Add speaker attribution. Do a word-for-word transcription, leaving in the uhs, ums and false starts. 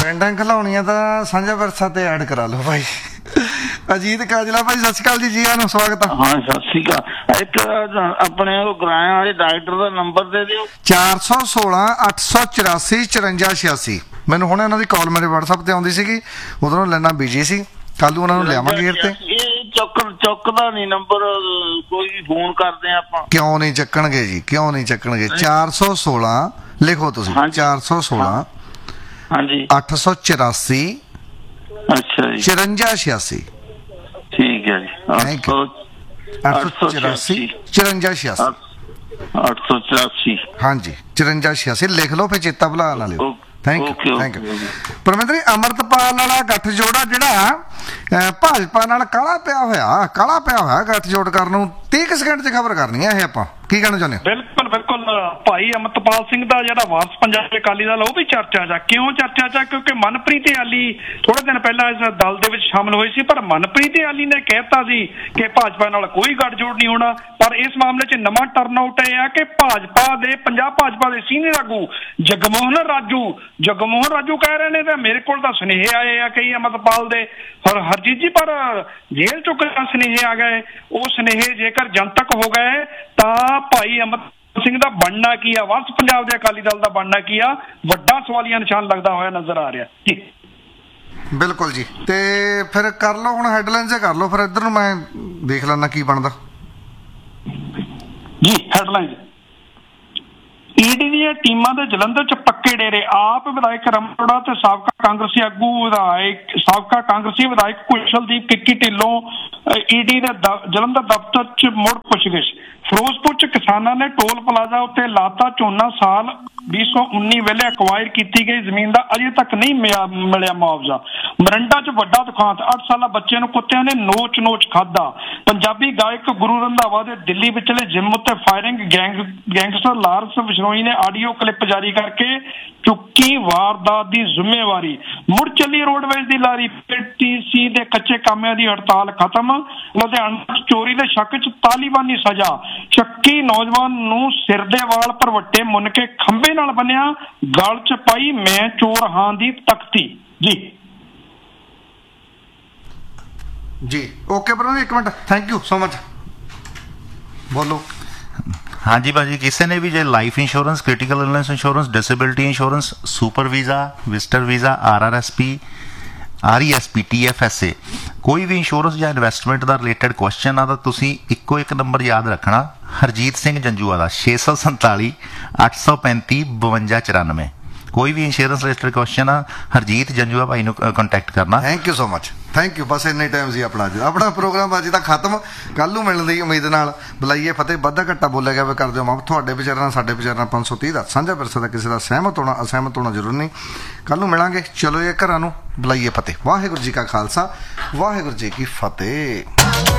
Speaker 1: ਪਿੰਡਾਂ ਖਿਲਾਉਣੀਆਂ ਤਾਂ ਸਾਂਝਾ ਵਿਰਸਾ ਤੇ ਐਡ ਕਰਾ ਲਓ ਭਾਈ। ਅਜੀਤ ਕਾਜਲਾ ਭਾਈ ਸਤਿ ਸ਼੍ਰੀ ਅਕਾਲ ਜੀ, ਜੀ ਆਇਆਂ ਨੂੰ ਸਵਾਗਤ ਆ।
Speaker 2: ਹਾਂ ਸਤਿ ਸ਼੍ਰੀ ਅਕਾਲ। ਇੱਕ ਆਪਣੇ ਉਹ ਗਰਾਇਆ ਵਾਲੇ ਡਾਕਟਰ ਦਾ ਨੰਬਰ ਦੇ ਦਿਓ।
Speaker 1: ਚਾਰ ਸੌ ਸੋਲਾਂ ਅੱਠ ਸੌ ਚੁਰਾਸੀ ਚੁਰੰਜਾ ਛਿਆਸੀ। ਮੈਨੂੰ ਹੁਣ ਇਹਨਾਂ ਦੀ ਕਾਲ ਮੇਰੇ WhatsApp ਤੇ ਆਉਂਦੀ ਸੀਗੀ, ਉਧਰੋਂ ਲੈਣਾ ਬਿਜੀ ਸੀ। ਕੱਲ ਨੂੰ ਉਹਨਾਂ ਨੂੰ ਲਿਆਵਾਂਗੇ ਏਅਰ ਤੇ।
Speaker 2: ਚੁੱਕ ਚੁੱਕਦਾ ਨਹੀਂ ਨੰਬਰ, ਕੋਈ ਵੀ ਫੋਨ ਕਰਦੇ ਆਪਾਂ।
Speaker 1: ਕਿਉਂ ਨਹੀਂ ਚੱਕਣਗੇ ਜੀ, ਕਿਉਂ ਨਹੀਂ ਚੱਕਣਗੇ? ਚਾਰ ਸੌ ਸੋਲਾਂ ਲਿਖੋ ਤੁਸੀਂ, ਚਾਰ ਸੌ ਸੋਲਾਂ
Speaker 2: ਹਾਂਜੀ
Speaker 1: ਅੱਠ ਸੌ ਚੁਰਾਸੀ
Speaker 2: ਅੱਛਾ ਜੀ
Speaker 1: ਚੁਰੰਜਾ ਛਿਆਸੀ।
Speaker 2: ਠੀਕ ਹੈ ਜੀ।
Speaker 1: Thank you. ਅੱਠ ਸੌ ਚੁਰਾਸੀ ਚੁਰੰਜਾ ਛਿਆਸੀ
Speaker 2: ਅੱਠ ਸੌ ਚੁਰਾਸੀ
Speaker 1: ਹਾਂਜੀ ਚੁਰੰਜਾ ਛਿਆਸੀ ਲਿਖ ਲਓ, ਫਿਰ ਚੇਤਾ ਭੁਲਾ ਨਾ ਲਿਓ। Thank you thank you. Parminder ji, Amritpal ਵਾਲਾ ਗੱਠਜੋੜਾ ਜਿਹੜਾ ਭਾਜਪਾ ਨਾਲ ਕਾਲਾ ਪਿਆ ਹੋਇਆ ਕਾਲਾ ਪਿਆ ਹੋਇਆ ਗੱਠਜੋੜ ਕਰਨ ਨੂੰ ਤੀਹ ਕੁ ਸਕਿੰਟ 'ਚ ਖਬਰ ਕਰਨੀ ਹੈ ਇਹ, ਆਪਾਂ ਕੀ ਕਹਿਣਾ ਚਾਹੁੰਦੇ ਹੋ?
Speaker 3: ਬਿਲਕੁਲ ਬਿਲਕੁਲ। ਭਾਈ ਅੰਮ੍ਰਿਤਪਾਲ ਸਿੰਘ ਦਾ ਜਿਹੜਾ ਵਾਰਸ ਪੰਜਾਬ ਅਕਾਲੀ ਦਲ, ਉਹ ਵੀ ਚਰਚਾ 'ਚ। ਕਿਉਂ ਚਰਚਾ 'ਚ? ਕਿਉਂਕਿ ਮਨਪ੍ਰੀਤ ਆਲੀ ਥੋੜੇ ਦਿਨ ਪਹਿਲਾਂ ਇਸ ਦਲ ਦੇ ਵਿੱਚ ਸ਼ਾਮਲ ਹੋਈ ਸੀ, ਪਰ ਮਨਪ੍ਰੀਤ ਆਲੀ ਨੇ ਕਹਿਤਾ ਸੀ ਕਿ ਭਾਜਪਾ ਨਾਲ ਕੋਈ ਗੱਠਜੋੜ ਨਹੀਂ ਹੋਣਾ। ਪਰ ਇਸ ਮਾਮਲੇ 'ਚ ਨਵਾਂ ਟਰਨ ਆਊਟ ਇਹ ਆ ਕਿ ਭਾਜਪਾ ਦੇ ਪੰਜਾਬ ਭਾਜਪਾ ਦੇ ਸੀਨੀਅਰ ਆਗੂ ਜਗਮੋਹਨ ਰਾਜੂ ਜਗਮੋਹਨ ਰਾਜੂ ਕਹਿ ਰਹੇ ਨੇ, ਤੇ ਮੇਰੇ ਕੋਲ ਤਾਂ ਸੁਨੇਹੇ ਆਏ ਆ ਕਈ ਅੰਮ੍ਰਿਤਪਾਲ ਦੇ ਹਰ ਹਰਜੀਤ ਜੀ, ਪਰ ਜੇਲ੍ਹ ਚੋਂ ਕਿਹੜਾ ਸੁਨੇਹੇ ਆ ਗਏ? ਉਹ ਸੁਨੇਹੇ ਜੇਕਰ ਜਨਤਕ ਹੋ ਗਏ ਤਾਂ ਭਾਈ ਅੰਮ੍ਰਿਤਪਾਲ ਸਿੰਘ ਦਾ ਬਣਨਾ ਕੀ ਆ, ਵਾਰਸ ਪੰਜਾਬ ਦੇ ਅਕਾਲੀ ਦਲ ਦਾ ਬਣਨਾ ਕੀ ਆ, ਵੱਡਾ ਸਵਾਲੀਆ ਨਿਸ਼ਾਨ ਲੱਗਦਾ ਹੋਇਆ ਨਜ਼ਰ ਆ ਰਿਹਾ ਜੀ।
Speaker 1: ਬਿਲਕੁਲ ਜੀ। ਤੇ ਫਿਰ ਕਰ ਲਓ ਹੁਣ ਹੈਡਲਾਈਨਸ ਕਰ ਲਓ, ਫਿਰ ਇੱਧਰ ਨੂੰ ਮੈਂ ਦੇਖ ਲੈਣਾ ਕੀ ਬਣਦਾ
Speaker 3: ਜੀ। ਹੈਡਲਾਈਨ ਈਡੀ ਦੀਆਂ ਟੀਮਾਂ ਦੇ ਜਲੰਧਰ 'ਚ ਪੱਕੇ ਡੇਰੇ। ਆਪ ਵਿਧਾਇਕ ਰਮਨ ਅਰੋੜਾ ਤੇ ਸਾਬਕਾ ਕਾਂਗਰਸੀ ਆਗੂ ਵਿਧਾਇਕ ਸਾਬਕਾ ਕਾਂਗਰਸੀ ਵਿਧਾਇਕ ਕੁਸ਼ਲਦੀਪ ਕਿੱਕੀ ਢਿੱਲੋਂ ਈਡੀ ਦੇ ਜਲੰਧਰ ਦਫ਼ਤਰ 'ਚ ਮੁੜ ਪੁੱਛਗਿੱਛ। ਫਿਰੋਜ਼ਪੁਰ 'ਚ ਕਿਸਾਨਾਂ ਨੇ ਟੋਲ ਪਲਾਜ਼ਾ ਉੱਤੇ ਲਾਤਾ ਝੋਨਾ। ਸਾਲ ਵੀਹ ਸੌ ਉੱਨੀ ਵੇਲੇ ਅਕਵਾਇਰ ਕੀਤੀ ਗਈ ਜ਼ਮੀਨ ਦਾ ਅਜੇ ਤੱਕ ਨਹੀਂ ਮਿਲਿਆ ਮੁਆਵਜ਼ਾ। ਮਰੰਡਾ 'ਚ ਵੱਡਾ ਦੁਖਾਂਤ, ਅੱਠ ਸਾਲਾ ਬੱਚੇ ਨੂੰ ਕੁੱਤਿਆਂ ਨੇ ਨੋਚ ਨੋਚ ਖਾਧਾ। ਪੰਜਾਬੀ ਗਾਇਕ ਗੁਰੂ ਰੰਧਾਵਾ ਦੇ ਦਿੱਲੀ ਵਿਚਲੇ ਜਿਮ ਉੱਤੇ firing. Gang gangster Lawrence Bishnoi ਨੇ ਆਡੀਓ ਕਲਿੱਪ ਜਾਰੀ ਕਰਕੇ ਚੁੱਕੀ ਵਾਰਦਾਤ ਦੀ ਜ਼ਿੰਮੇਵਾਰੀ। ਮੁੜ ਚੱਲੀ ਰੋਡਵੇਜ਼ ਦੀ ਲਾਰੀ। ਪੀਟੀਸੀ ਦੇ ਕੱਚੇ ਕਾਮਿਆਂ ਦੀ ਹੜਤਾਲ ਖਤਮ। ਲੁਧਿਆਣਾ ਚੋਰੀ ਦੇ ਸ਼ੱਕ 'ਚ ਤਾਲੀਬਾਨੀ ਸਜ਼ਾ। ਸ਼ੱਕੀ ਨੌਜਵਾਨ ਨੂੰ ਸਿਰ ਦੇ ਵਾਲ ਭਰਵੱਟੇ ਮੁੰਨ ਕੇ ਖੰਭੇ ਨਾਲ ਬੰਨਿਆ, ਗਲ 'ਚ ਪਾਈ ਮੈਂ ਚੋਰ ਹਾਂ ਦੀ ਤਖਤੀ ਜੀ।
Speaker 1: ਜੀ ਓਕੇ ਬ੍ਰਦਰ, ਇੱਕ minute, thank you so much. ਬੋਲੋ।
Speaker 4: ਹਾਂਜੀ ਭਾਜੀ, ਕਿਸੇ ਨੇ ਵੀ ਜੇ life insurance, critical illness insurance, disability insurance, super visa, visitor visa, R R S P, R E S P, T F S A, ਕੋਈ ਵੀ ਇੰਸ਼ੋਰੈਂਸ ਜਾਂ investment ਦਾ related question ਆ ਤਾਂ ਤੁਸੀਂ ਇੱਕੋ ਇੱਕ ਨੰਬਰ ਯਾਦ ਰੱਖਣਾ, ਹਰਜੀਤ ਸਿੰਘ ਜੰਜੂਆ ਦਾ, ਛੇ ਸੌ ਸੰਤਾਲੀ ਅੱਠ ਸੌ ਪੈਂਤੀ ਬਵੰਜਾ ਚੁਰਾਨਵੇਂ। ਕੋਈ ਵੀ ਇੰਸ਼ੋਰੈਂਸ ਰਿਲੇਟਡ ਕੁਐਸਚਨ ਆ, ਹਰਜੀਤ ਜੰਜੂਆ ਭਾਈ ਨੂੰ ਕੰਟੈਕਟ ਕਰਨਾ।
Speaker 1: Thank you so much, thank you. ਬਸ ਇੰਨੇ ਟਾਈਮ ਸੀ ਆਪਣਾ ਅੱਜ ਆਪਣਾ ਪ੍ਰੋਗਰਾਮ ਅੱਜ ਤੱਕ ਖਤਮ। ਕੱਲ੍ਹ ਨੂੰ ਮਿਲਣ ਦੀ ਉਮੀਦ ਨਾਲ ਬੁਲਾਈਏ ਫਤਿਹ। ਵਾਧਾ ਘੱਟਾ ਬੋਲਿਆ ਗਿਆ ਵੇ ਕਰ ਦਿਓ ਮਾਫ। ਤੁਹਾਡੇ ਵਿਚਾਰਨਾ ਸਾਡੇ ਵਿਚਾਰਨਾ ਪੰਜ ਸੌ ਤੀਹ ਦਾ ਸਾਂਝਾ ਵਿਰਸਾ ਦਾ ਕਿਸੇ ਦਾ ਸਹਿਮਤ ਹੋਣਾ ਅਸਹਿਮਤ ਹੋਣਾ ਜ਼ਰੂਰ ਨਹੀਂ। ਕੱਲ੍ਹ ਨੂੰ ਮਿਲਾਂਗੇ। ਚਲੋ ਇਹ ਘਰਾਂ ਨੂੰ ਬੁਲਾਈਏ ਫਤਿਹ। ਵਾਹਿਗੁਰੂ ਜੀ ਕਾ ਖਾਲਸਾ, ਵਾਹਿਗੁਰੂ ਜੀ ਕੀ ਫਤਿਹ।